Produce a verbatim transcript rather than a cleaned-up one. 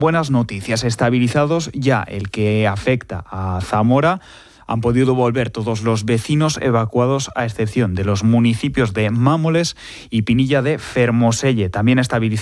Buenas noticias, estabilizados ya el que afecta a Zamora. Han podido volver todos los vecinos evacuados, a excepción de los municipios de Mámoles y Pinilla de Fermoselle. También estabilizados